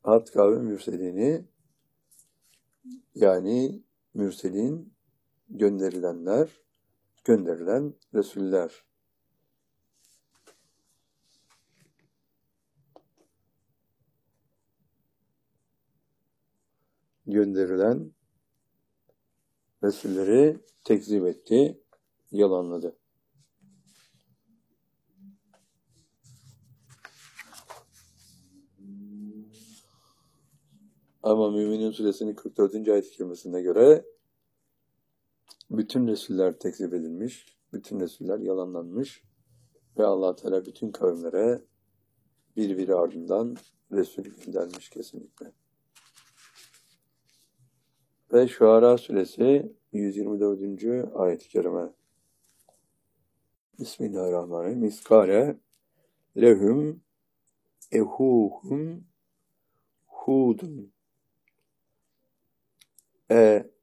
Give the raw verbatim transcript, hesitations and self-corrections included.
Ad kavmi mürselini, yani mürselin, gönderilenler, gönderilen Resuller. Gönderilen Resulleri tekzip etti, yalanladı. Ama Mü'minin Suresinin kırk dördüncü ayet-i kerimesine göre bütün Resuller tekzip edilmiş, bütün Resuller yalanlanmış ve Allah Teala bütün kavimlere birbiri ardından Resul göndermiş kesinlikle. Ve Şuara Suresi yüz yirmi dördüncü ayet-i kerime. Bismillahirrahmanirrahim. İskale lehum ehuhum hudun. E